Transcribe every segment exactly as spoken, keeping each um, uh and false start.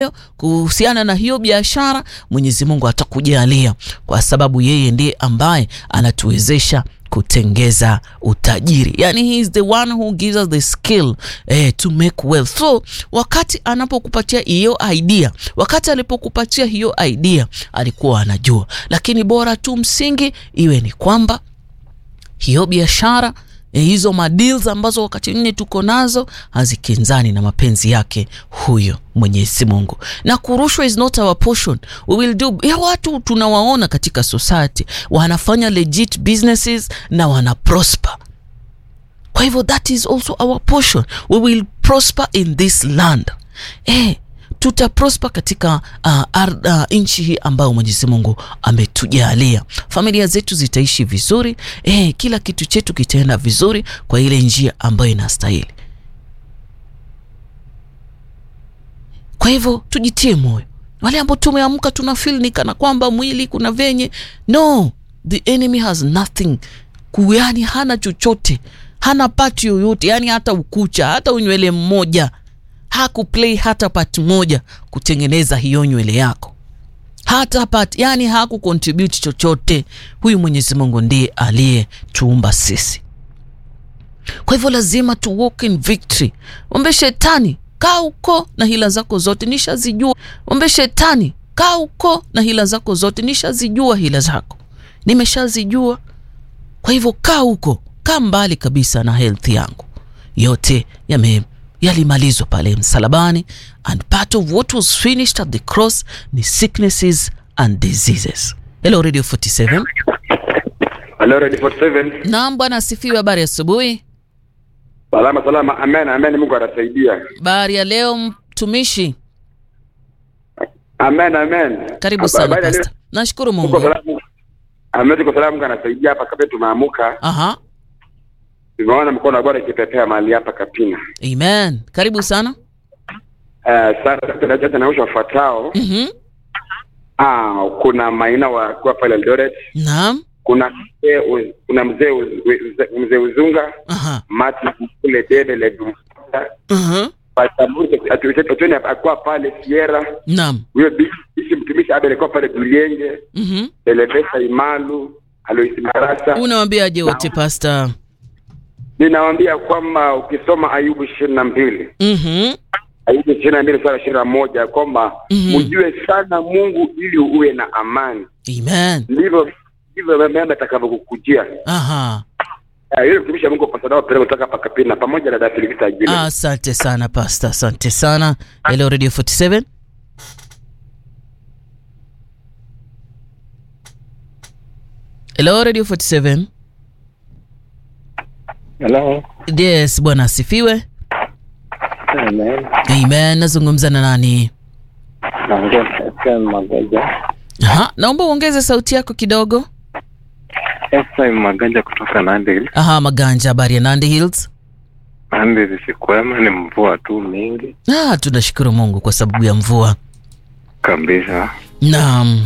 kuhusiana na hiyo biashara, Mwenyezi Mungu atakujalia, kwa sababu yeye ndiye ambaye anatuwezesha kutengeza utajiri. Yani he is the one who gives us the skill eh, to make wealth. So wakati anapokupatia hiyo idea, wakati alipokupatia hiyo idea alikuwa anajua, lakini bora tu msingi iwe ni kwamba hiyo biashara eh, hizo madeals ambazo wakati mwingine tuko nazo hazikinzani na mapenzi yake huyo Mwenyezi Mungu. Na kurushwa is not our portion. We will do, ya watu tunawaona katika society wanafanya legit businesses na wana prosper. Kwa hivyo that is also our portion. We will prosper in this land. Eh, tuta prosper katika uh, uh, nchi hii ambayo Mwenyezi Mungu ametujalia. Familia zetu zitaishi vizuri, eh, kila kitu chetu kitaenda vizuri kwa ile njia ambayo inastahili. Kwa hivyo tujitie moyo. Wale ambao tumeamka tuna feel ni kana kwamba mwili kuna venye, no, the enemy has nothing. Kuyani hana chochote, hana part yoyote, yani hata ukucha, hata unywele mmoja, hakuplay hata part moja kutengeneza hiyo nywele yako. Hata part, yani haku contribute chochote. Huyu Mwenyezi Mungu ndiye aliyetuumba sisi. Kwa hivyo lazima tu walk in victory. Ombe shetani, kaa huko na hila zako zote nishazijua. Ombe shetani, kaa huko na hila zako zote nishazijua, hila zako nimeshazijua. Kwa hivyo kaa huko, kaa mbali kabisa na health yangu. Yote yame yalimalizwa pale msalabani, and part of what was finished at the cross ni sicknesses and diseases. Hello Radio forty-seven. Hello Radio forty-seven. Naam bwana asifiwe, habari asubuhi. Salama salama, amen amen, Mungu atasaidia. Habari ya leo mtumishi. Amen amen. Karibu sana pastor. Nashukuru Mungu. Mungu salamu. Amen, tuko salamu, Mungu anasaidia hapa kabla tumeamuka. Aha. Tumeona mkono wa Bwana ikipepea mahali hapa Kapina. Amen. Karibu sana. Eh, uh, sasa tunataka na usha fatao. Mhm. Ah, kuna maina wa kwa pale Eldoret. Naam. Kuna mzee kuna mzee mzee Uzunga. Aha. Mati kule dede le Dumfuta. Mhm. Patamuje atuitotoni akwa pale Sierra. Naam. Huyo bisi mtumishi Abel kwa pale Dulienge. Mhm. Elevesa Imalu, Aloisi Marasa. Unawaambiaje wote pastor? Ninawaambia kwamba ukisoma Ayubu ishirini na mbili. Mhm. Ayubu ishirini na mbili sura ishirini na moja kwamba ujue mm-hmm. sana Mungu ili uwe na amani. Amen. Ndivyo ndivyo mema atakavokukujia. Aha. Ah, yule mtumishi Mungu pasadao pale kutoka hapa Kapina pamoja na Dafi Victor Gile. Ah, asante sana pastor, asante sana. Hello Radio forty-seven. Hello Radio forty-seven. Hello. Yes, bwana asifiwe. Amen. Amen. Nazungumza na nani? Naongea Efraim Magaja. Aha, naomba uongeze sauti yako kidogo. Efraim Magaja kutoka Nandi Hills. Aha, Maganja, habari ya Nandi Hills? Nandi Hills kwema, ni mvua tu mingi. Ah, tunashukuru Mungu kwa sababu ya mvua. Kabisa. Naam.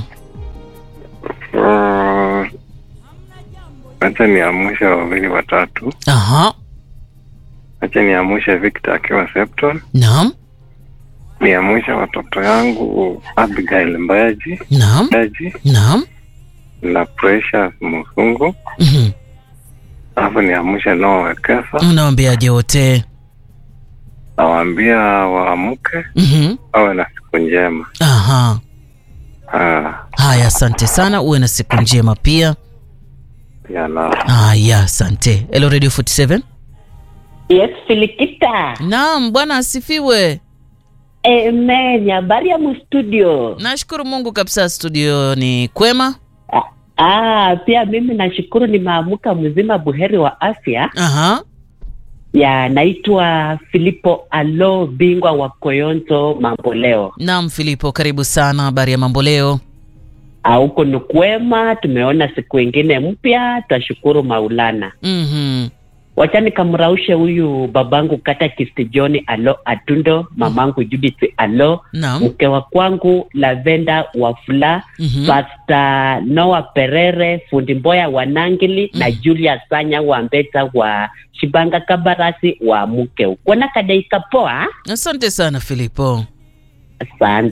Uh, acha niamsha wawili watatu. Aha. Acha niamsha Victor akiwa Septon. Naam. Niamsha watoto yangu Abigail Mbayaji. Naam. Mbayaji. Naam. Na Precious Musungu. Mhm. Hapo niamsha Noah Wekesa. Unawaambiaje wote? Nawaambia waamke. Mhm. Awe na siku njema. Aha. Ah. Haya, asante sana, uwe na siku njema pia. Ya na. Haya, asante. Hello Radio forty-seven. Yes, Filikita. Naam, bwana asifiwe. Amen. Habari ya studio? Nashukuru Mungu kabisa, studio ni kwema. Ah, pia mimi nashukuru nimeamka mzima buheri wa afya. Aha. Ya, naitwa Filipo Alo, bingwa wa Koyonto Mamboleo. Naam Filipo, karibu sana, habari ya Mamboleo? Ah, huko ni kwema, tumeona siku nyingine mpya, tashukuru Maulana. Mhm. Wacha nikamraushe huyu babangu Kata Kistijoni Alo Atundo, mamangu Judith Alo, Naam. mke wa kwangu Lavenda Wafula, Mhm. Pastor Noah Perere, Fundi Mboya wa Nangili, mm. na Julia Sanya wa Mbeta wa Shibanga Kabarasi wa Mukeu. Kuna kadaika poa? Asante sana Filipo. Asante.